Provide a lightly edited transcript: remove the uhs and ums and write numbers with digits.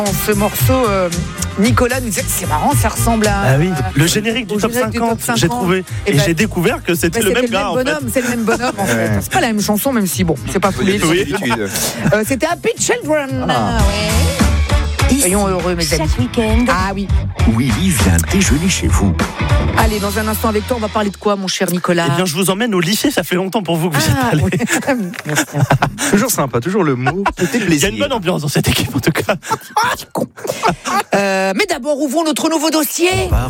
Ce morceau, Nicolas nous disait c'est marrant, ça ressemble à. Ah oui, le générique du top 50, j'ai trouvé. Et j'ai découvert que c'était le même gars. C'est le même bonhomme en fait. C'est pas la même chanson, même si bon, c'est pas fou. C'était Happy Children. Soyons heureux, mes amis. Chaque week-end. Ah oui. Willy vient déjeuner chez vous. Allez, dans un instant avec toi, on va parler de quoi, mon cher Nicolas? Eh bien, je vous emmène au lycée. Ça fait longtemps pour vous que vous êtes allés. Oui. Toujours sympa, toujours le mot. C'était Il y plaisir. a une bonne ambiance dans cette équipe, en tout cas. Mais d'abord, ouvrons notre nouveau dossier.